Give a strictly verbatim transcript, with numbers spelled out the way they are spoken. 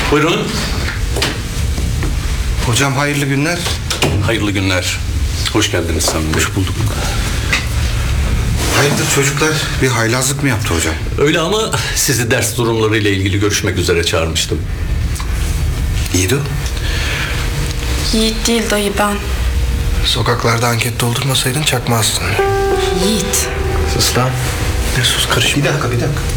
Buyurun. Hocam hayırlı günler. Hayırlı günler. Hoş geldiniz Sami Bey. Hoş bulduk. Hayırdır çocuklar, bir haylazlık mı yaptı hocam? Öyle ama sizi ders durumlarıyla ilgili görüşmek üzere çağırmıştım. İyiydi o. Yiğit değil dayı, ben. Sokaklarda anket doldurmasaydın çakmazsın. Yiğit. Sus lan. Ne sus, karışma. Bir dakika bir dakika.